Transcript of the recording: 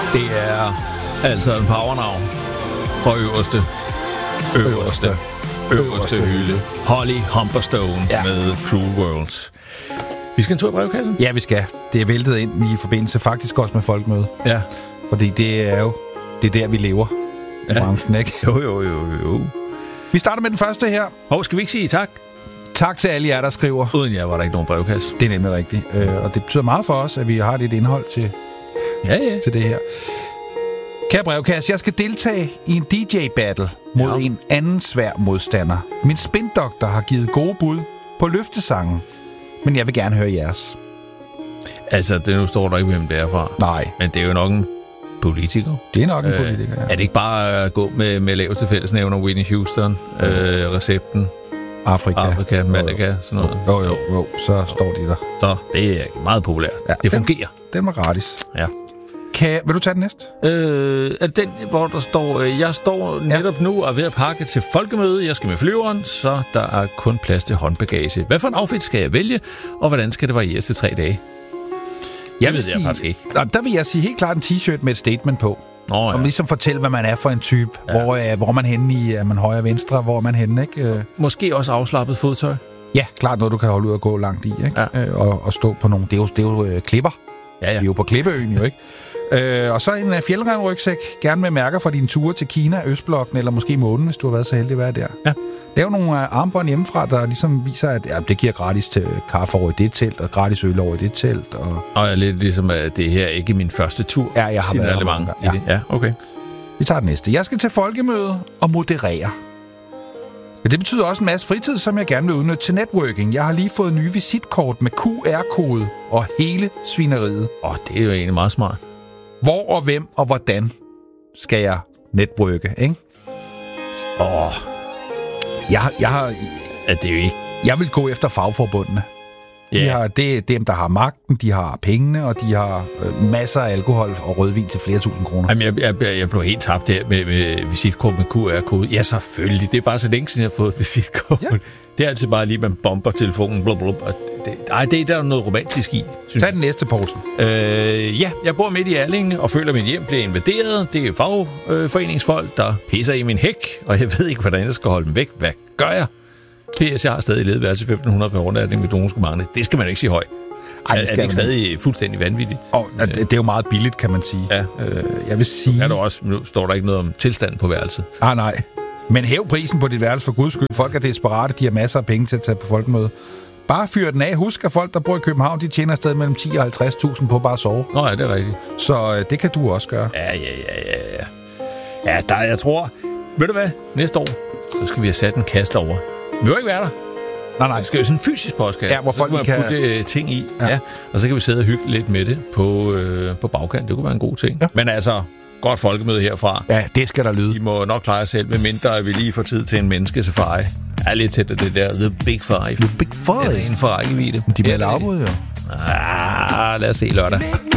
Det er altså en powernavn for øverste hylde. Holly Humberstone med Cruel Worlds. Vi skal en tur i brevkassen? Ja, vi skal. Det er væltet ind i forbindelse faktisk også med folkemøde. Ja. Fordi det er der, vi lever i branchen, ikke? Jo. Vi starter med den første her. Skal vi ikke sige tak? Tak til alle jer, der skriver. Uden jer var der ikke nogen brevkasse. Det er nemlig rigtigt. Og det betyder meget for os, at vi har lidt indhold til det her. Kære brevkasse, jeg skal deltage i en DJ-battle mod en anden svær modstander. Min spindoktor har givet gode bud på løftesangen, men jeg vil gerne høre jeres. Altså, nu står der ikke, hvem det er fra. Nej. Men det er jo nok en politiker. Det er nok en politiker, ja. Er det ikke bare at gå med laveste fællesnævner, Whitney Houston, recepten? Afrika, Malaga, sådan noget. Jo, så står de der. Så det er meget populært. Ja, det fungerer. Den var gratis. Ja. Vil du tage den næste? Er den, hvor der står, jeg står netop nu og er ved at pakke til folkemøde. Jeg skal med flyveren, så der er kun plads til håndbagage. Hvad for en outfit skal jeg vælge, og hvordan skal det varieres til 3 dage? Jeg faktisk ikke. Der vil jeg sige helt klart en t-shirt med et statement på. Og ligesom fortælle, hvad man er for en type. Ja. Hvor man henne i, er man højre og venstre, hvor er man henne, ikke? Måske også afslappet fodtøj. Ja, klart noget, du kan holde ud og gå langt i, ikke? Ja. Og stå på nogle, det er jo klipper. Ja. Vi er jo på Klippeøen, jo, ikke? Og så en fjeldrevrygsæk, gerne med mærker fra dine ture til Kina, Østblokken eller måske månen, hvis du har været så heldig at være der. Ja. Det er jo nogle armbånd hjemmefra, der ligesom viser, at det giver gratis til kaffe over i det telt, og gratis øl over i det telt. Og jeg lidt ligesom, at det her ikke er min første tur. Ja, jeg har været mange. Ja, okay. Vi tager det næste. Jeg skal til folkemøde og moderere. Men det betyder også en masse fritid, som jeg gerne vil udnytte til networking. Jeg har lige fået nye visitkort med QR-kode og hele svineriet. Det er jo egentlig meget smart. Hvor og hvem og hvordan skal jeg networke, ikke? Jeg har... Det er jo ikke... Jeg vil gå efter fagforbundene. Yeah. Det er dem, der har magten, de har pengene, og de har masser af alkohol og rødvin til flere tusind kroner. Jamen, jeg blev helt tabt der med visitkort med QR-kode. Ja, selvfølgelig. Det er bare så længe siden, jeg har fået visitkort. Ja. Det er altid bare lige, man bomber telefonen. Blablabla. Det er der noget romantisk i. Tag den næste, Poulsen. Jeg bor midt i Erlinge og føler, at mit hjem bliver invaderet. Det er fagforeningsfolk, der pisser i min hæk, og jeg ved ikke, hvordan jeg skal holde dem væk. Hvad gør jeg? PS, jeg har stadig ledeværelse 1.500 per overnatning med nogen skulle mangle. Det skal man ikke sige højt. Ej, det er det ikke stadig fuldstændig vanvittigt? Det er jo meget billigt, kan man sige. Ja. Jeg vil sige... Nu står der ikke noget om tilstanden på værelset. Nej. Men hæv prisen på dit værelse for guds skyld. Folk er desperate, de har masser af penge til at tage på folkemøde. Bare fyr den af. Husk, at folk, der bor i København, de tjener stadig mellem 10 og 50.000 på bare at sove. Nå ja, det er rigtigt. Så det kan du også gøre. Ja, jeg tror... Ved du hvad? Næste år, så skal vi have sat en kast over. Vi vil ikke være der. Nej. Det skal jo sådan en fysisk podcast. Ja, hvor folk kan putte ting i. Ja. Og så kan vi sidde og hygge lidt med det på bagkant. Det kunne være en god ting. Ja. Men altså, godt folkemøde herfra. Ja, det skal der lyde. Vi må nok klare os selv, medmindre vi lige får tid til en menneskesafari. Er lidt tæt af det der The Big Five. The Big Five? Det er en for rækkevidde. De bliver lavbud, jo. Lad os se lørdag.